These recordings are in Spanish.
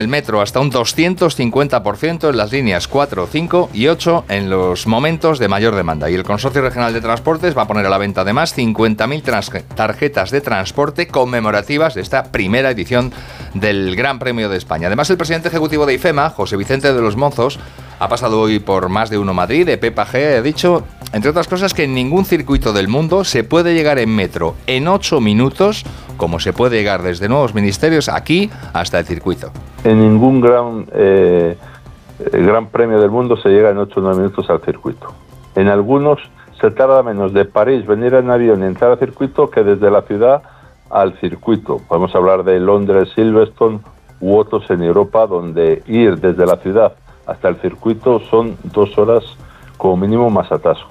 el metro hasta un 250% en las líneas 4, 5 y 8 en los momentos de mayor demanda. Y el Consorcio Regional de Transportes va a poner a la venta además 50.000 tarjetas de transporte conmemorativas de esta primera edición del Gran Premio de España. Además, el presidente ejecutivo de IFEMA, José Vicente de los Mozos, ha pasado hoy por Más de Uno Madrid, de Pepa G. Ha dicho, entre otras cosas, que en ningún circuito del mundo se puede llegar en metro en 8 minutos, como se puede llegar desde nuevos ministerios aquí hasta el circuito. En ningún gran premio del mundo se llega en 8 o 9 minutos al circuito. En algunos se tarda menos de París venir en avión y entrar al circuito que desde la ciudad al circuito. Podemos hablar de Londres, Silverstone u otros en Europa, donde ir desde la ciudad hasta el circuito son 2 horas como mínimo más atascos.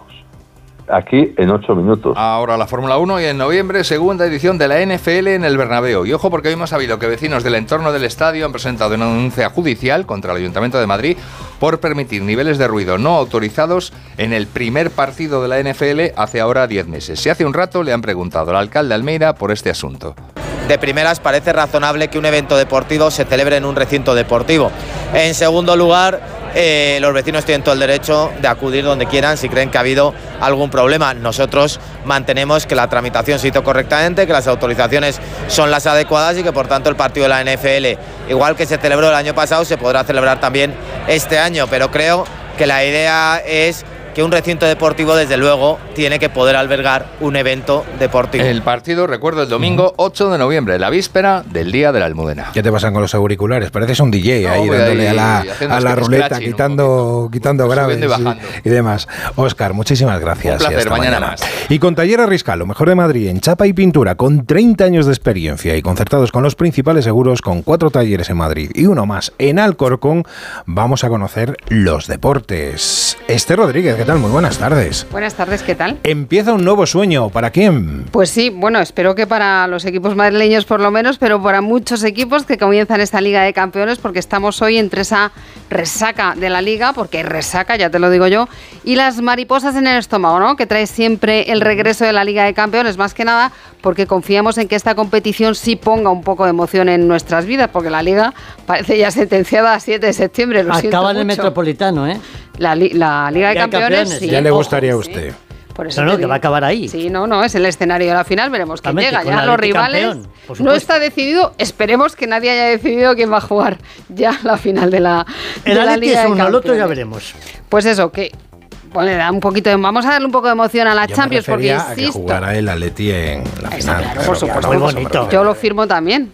Aquí en 8 minutos. Ahora la Fórmula 1 y en noviembre segunda edición de la NFL en el Bernabéu. Y ojo, porque hoy hemos sabido que vecinos del entorno del estadio han presentado una denuncia judicial contra el Ayuntamiento de Madrid por permitir niveles de ruido no autorizados en el primer partido de la NFL hace ahora 10 meses. Si hace un rato le han preguntado al alcalde Almeida por este asunto. De primeras, parece razonable que un evento deportivo se celebre en un recinto deportivo. En segundo lugar, los vecinos tienen todo el derecho de acudir donde quieran si creen que ha habido algún problema. Nosotros mantenemos que la tramitación se hizo correctamente, que las autorizaciones son las adecuadas y que por tanto el partido de la NFL, igual que se celebró el año pasado, se podrá celebrar también este año. Pero creo que la idea es que un recinto deportivo, desde luego, tiene que poder albergar un evento deportivo. El partido, recuerdo, el domingo 8 de noviembre, la víspera del Día de la Almudena. ¿Qué te pasan con los auriculares? Pareces un DJ ahí dándole a la ruleta, quitando graves y demás. Óscar, muchísimas gracias. Un placer, mañana más. Y con Taller Arriscal, lo mejor de Madrid, en chapa y pintura, con 30 años de experiencia y concertados con los principales seguros, con 4 talleres en Madrid y uno más en Alcorcón, vamos a conocer los deportes. Esther Rodríguez, ¿qué tal? Muy buenas tardes. Buenas tardes, ¿qué tal? Empieza un nuevo sueño. ¿Para quién? Pues sí, bueno, espero que para los equipos madrileños por lo menos, pero para muchos equipos que comienzan esta Liga de Campeones, porque estamos hoy entre esa resaca de la Liga, porque hay resaca, ya te lo digo yo, y las mariposas en el estómago, ¿no? Que trae siempre el regreso de la Liga de Campeones, más que nada porque confiamos en que esta competición sí ponga un poco de emoción en nuestras vidas, porque la Liga parece ya sentenciada a 7 de septiembre. Acaba en el Metropolitano, ¿eh? La Liga de Campeones, sí. Ya le gustaría a usted. Sí. Por eso que va a acabar ahí. Sí, no, es el escenario de la final, veremos quién llega. Ya los rivales no está decidido, esperemos que nadie haya decidido quién va a jugar ya la final de la Liga. Es uno, el otro ya veremos. Pues eso, que le da un poquito vamos a darle un poco de emoción a la Champions, porque insisto, que jugará el Atleti en la final. Claro, por supuesto. Muy bonito. Yo lo firmo también.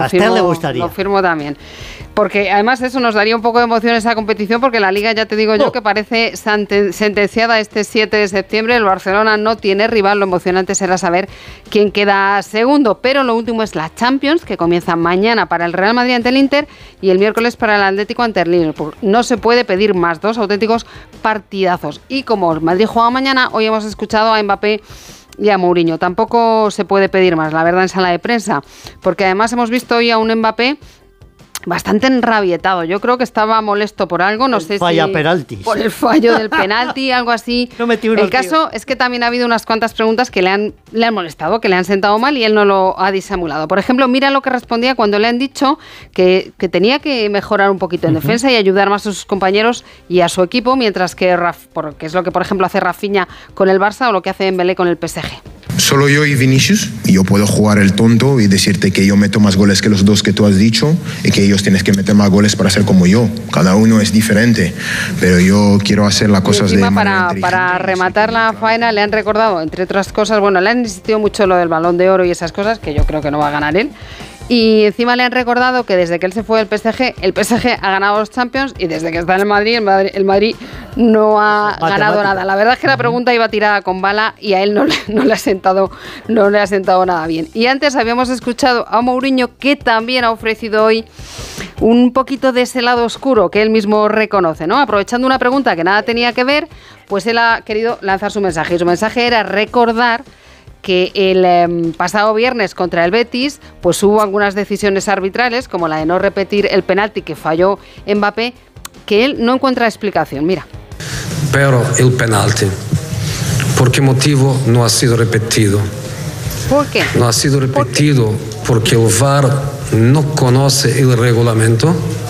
Lo firmo también. Porque además eso nos daría un poco de emoción esa competición, porque la Liga, ya te digo yo, que parece sentenciada este 7 de septiembre. El Barcelona no tiene rival, lo emocionante será saber quién queda segundo. Pero lo último es la Champions, que comienza mañana para el Real Madrid ante el Inter y el miércoles para el Atlético ante el Liverpool. No se puede pedir más, 2 auténticos partidazos. Y como el Madrid juega mañana, hoy hemos escuchado a Mbappé y a Mourinho. Tampoco se puede pedir más, la verdad, en sala de prensa, porque además hemos visto hoy a un Mbappé bastante enrabietado. Yo creo que estaba molesto por algo, no sé si por el fallo del penalti, algo así. El caso es que también ha habido unas cuantas preguntas que le han molestado, que le han sentado mal, y él no lo ha disimulado. Por ejemplo, mira lo que respondía cuando le han dicho que tenía que mejorar un poquito en defensa y ayudar más a sus compañeros y a su equipo, mientras que es lo que, por ejemplo, hace Rafinha con el Barça o lo que hace Dembélé con el PSG. Solo yo y Vinicius, y yo puedo jugar el tonto y decirte que yo meto más goles que los 2 que tú has dicho y que ellos tienes que meter más goles para ser como yo. Cada uno es diferente, pero yo quiero hacer las cosas de manera inteligente. Para rematar la faena le han recordado, entre otras cosas, le han insistido mucho lo del Balón de Oro y esas cosas, que yo creo que no va a ganar él. Y encima le han recordado que desde que él se fue del PSG, el PSG ha ganado los Champions, y desde que está en el Madrid no ha ganado nada. La verdad es que la pregunta iba tirada con bala y a él no le ha sentado nada bien. Y antes habíamos escuchado a Mourinho, que también ha ofrecido hoy un poquito de ese lado oscuro que él mismo reconoce, ¿no? Aprovechando una pregunta que nada tenía que ver, pues él ha querido lanzar su mensaje. Y su mensaje era recordar que el pasado viernes contra el Betis pues hubo algunas decisiones arbitrales, como la de no repetir el penalti que falló Mbappé, que él no encuentra explicación. Mira. Pero el penalti, ¿por qué motivo no ha sido repetido? ¿Por qué? No ha sido repetido porque el VAR no conoce el reglamento